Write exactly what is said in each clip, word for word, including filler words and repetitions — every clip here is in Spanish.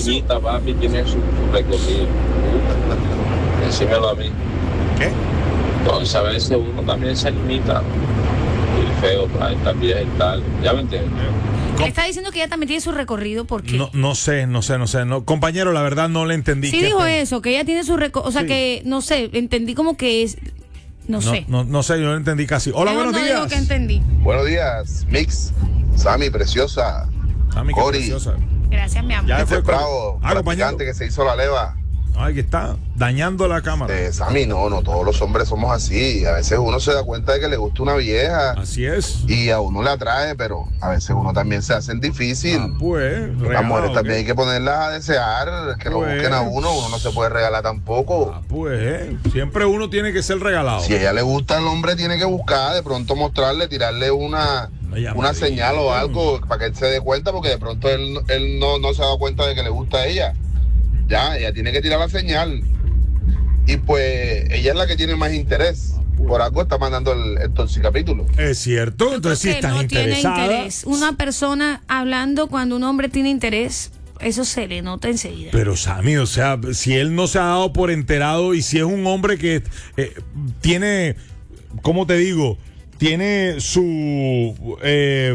uñita, papi, tiene su, su recorrido. Uh, decímelo a mí. ¿Qué? Entonces a veces uno también se limita. Y feo, trae también y tal. ¿Ya me entiendes? Está diciendo que ella también tiene su recorrido porque... No, no sé, no sé, no sé. No. Compañero, la verdad no le entendí. Sí dijo eso, que ella tiene su recorrido. O sea Sí. que, no sé, entendí como que es... No, No, sé. no, no sé, yo no entendí casi. Hola, Mejor buenos no días. digo que entendí. Buenos días, Mix, Sammy, preciosa, Sammy, qué Cori. preciosa. Gracias, mi amor. Ya este fue, bravo, Ah, compañero. practicante que se hizo la leva. Ay, que está dañando la cámara. Eh, Sammy, no, no todos los hombres somos así. A veces uno se da cuenta de que le gusta una vieja Así es. y a uno le atrae, pero a veces uno también se hace el difícil. Ah, pues, Las regalado, mujeres también ¿qué? hay que ponerlas a desear, que lo Pues. busquen a uno, uno no se puede regalar tampoco. Ah, pues, eh, siempre uno tiene que ser regalado. Si a ella le gusta el hombre, tiene que buscar, de pronto mostrarle, tirarle una, Una llamadita. una señal o algo para que él se dé cuenta, porque de pronto él, él no, no se ha dado cuenta de que le gusta a ella. Ya, ella tiene que tirar la señal. Y pues ella es la que tiene más interés. Por algo está mandando el, el capítulo. Es cierto, Yo entonces si creo que estás no tiene interesada. interés. Una persona hablando cuando un hombre tiene interés, eso se le nota enseguida. Pero Sammy, o sea, si él no se ha dado por enterado y si es un hombre que eh, tiene, ¿cómo te digo? Tiene su eh,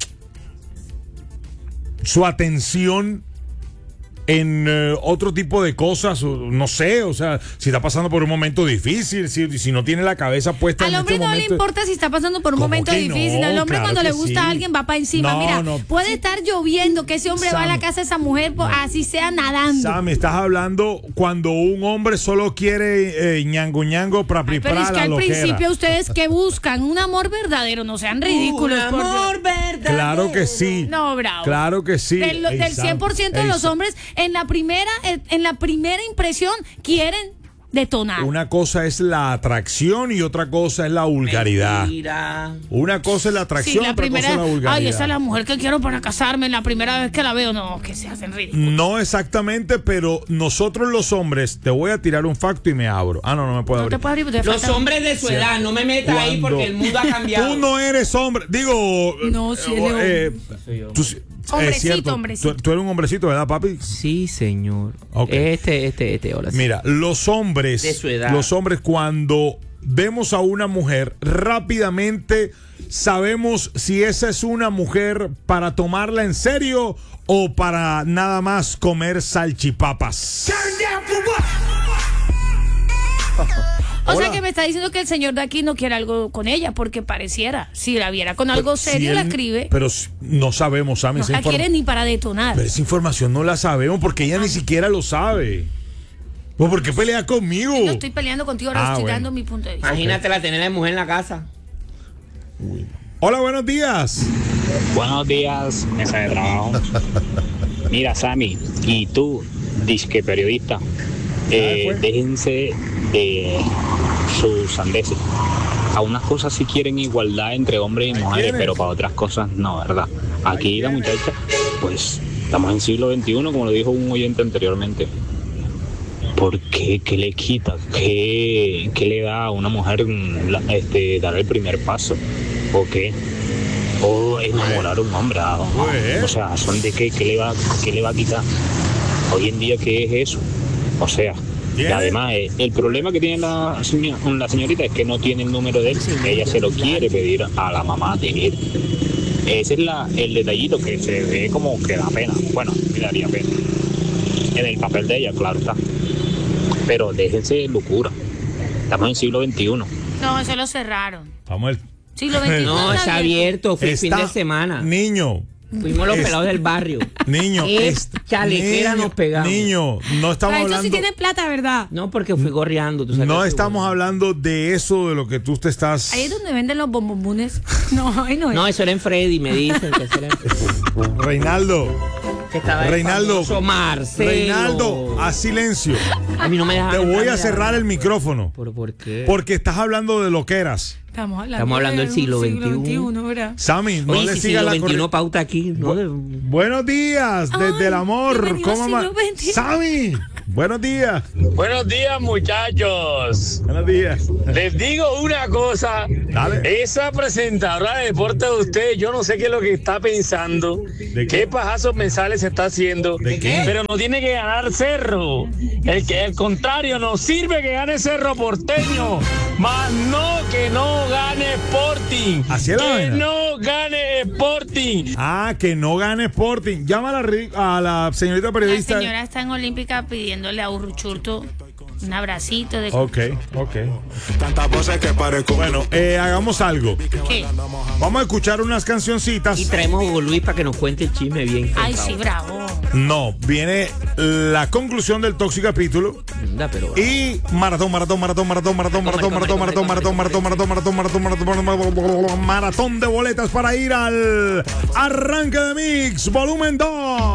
su atención en eh, otro tipo de cosas, o, no sé, o sea, si está pasando por un momento difícil, si, si no tiene la cabeza puesta Al en hombre este no momento. le importa si está pasando por un ¿Cómo momento que difícil. no? Al hombre Claro cuando que le gusta sí. a alguien va para encima. No, Mira, no. puede estar lloviendo, que ese hombre va a la Sammy. casa de esa mujer, pues, así sea nadando. Sam, estás hablando cuando un hombre solo quiere eh, ñango ñango para Ay, pero preparar es que la al loquera. principio ustedes que buscan un amor verdadero, no sean ridículos. Un por amor Dios. verdadero. Claro que sí. No, bravo. Claro que sí. Del, Ey, del Sam, cien por ciento de ey, los Sam. hombres, en la primera, en la primera impresión, quieren detonar. Una cosa es la atracción y otra cosa es la vulgaridad. Mentira. Una cosa es la Sí, atracción, la otra primera, cosa es la vulgaridad. ay, esa es la mujer que quiero para casarme, la primera vez que la veo, no, que se hacen ridículos. No exactamente, pero nosotros los hombres, te voy a tirar un facto y me abro. Ah, no, no me puedo No te abrir. puedes abrir porque te Los falta- hombres de su edad, no me metas ahí Cuando porque el mundo ha cambiado. Tú no eres hombre, digo. No, eh, sí, él es eh, Soy tú sí- Hombrecito, es cierto, hombrecito. Tú, tú eres un hombrecito, ¿verdad, papi? Sí, señor. Ok. Este, este, este, ahora sí. Mira, los hombres, De su edad. los hombres cuando vemos a una mujer, rápidamente sabemos si esa es una mujer para tomarla en serio o para nada más comer salchipapas. O Hola. sea que me está diciendo que el señor de aquí no quiere algo con ella, porque pareciera. Si la viera con algo Pero si serio, él- la escribe. Pero s- no sabemos, Sammy. No esa la inform- quiere ni para detonar. Pero esa información no la sabemos porque ella ni siquiera lo sabe. Pues, ¿por qué pelea conmigo? No estoy peleando contigo, ahora Ah, estoy bueno. dando mi punto de vista. Imagínate la tener de mujer en la casa. Hola, buenos días. Buenos días, mesa de trabajo. Mira, Sammy, y tú, disque periodista, eh, fue. déjense de sus sandeces. A unas cosas sí quieren igualdad entre hombres y mujeres, tienes. pero para otras cosas no, ¿verdad? Aquí la muchacha, pues estamos en siglo veintiuno, como lo dijo un oyente anteriormente. ¿Por qué? ¿Qué le quita? ¿Qué, qué le da a una mujer mm, la- este, dar el primer paso? ¿O qué? ¿O enamorar a un hombre? Ah, Pues. O sea, ¿son de qué? ¿Qué le va, qué le va a quitar? Hoy en día, ¿qué es eso? O sea, y ¿Tiene? además, eh, el problema que tiene la, señor- la señorita es que no tiene el número de él. Ella se lo quiere pedir a la mamá de él. Ese es la, el detallito que se ve como que da pena. Bueno, me daría pena. En el papel de ella, claro está. Pero déjense de locura. Estamos en siglo veintiuno. No, eso lo cerraron. Vamos el Siglo veintiuno. No, está abierto. Fue el fin Está- de semana. Niño, Fuimos los es- pelados del barrio. niño, Qué es- chalequera niño, nos pegamos. Niño, no estamos Eso hablando. sí tienen plata, ¿verdad? No, porque fui gorreando. tú sabes No que- estamos hablando de eso de lo que tú te estás. Ahí es donde venden los bombombones. No, ahí no es. No, eso era en Freddy, me dicen que eso era en Freddy. Reinaldo, Que estaba el Reinaldo, famoso Marcelo. Reinaldo, haz silencio. A mí no me dejan. Te voy entrar, a me cerrar dejan- el micrófono ¿Pero por qué? porque estás hablando de loqueras. Estamos hablando, Estamos hablando del de siglo un veintiuno. ¿verdad? Sammy, no Oye, le si sigas siglo la veintiuno corriente. pauta aquí, ¿no? De- Buenos días, desde Ay, el amor. bienvenido ¿Cómo al ma- siglo veintiuno. Sammy, Buenos días. Buenos días, muchachos. Buenos días. Les digo una cosa. Dale. Esa presentadora de deporte de ustedes, yo no sé qué es lo que está pensando. ¿De qué? ¿Qué pajazos mensuales se está haciendo? ¿De qué? Pero no tiene que ganar Cerro. El que, al contrario, nos sirve que gane Cerro Porteño. Más no que no gane Sporting. Así es la Que vaina. no gane Sporting. Ah, que no gane Sporting. Llama a la, ri- a la señorita La periodista. señora está en Olímpica pidiéndole a Urruchurto un abracito de... Ok, ok. Tantas voces que parezco. Bueno, eh, hagamos algo. ¿Qué? Vamos a escuchar unas cancioncitas. Y traemos a Hugo Luis para que nos cuente el chisme bien. Ay, contado. sí, bravo. No, viene la conclusión del tóxico capítulo. Anda, pero Y maratón, maratón, maratón, maratón, maratón, maratón, maratón, maratón, maratón, maratón, maratón, maratón, maratón, maratón, maratón, maratón de boletas para ir al arranque de Mix, volumen dos.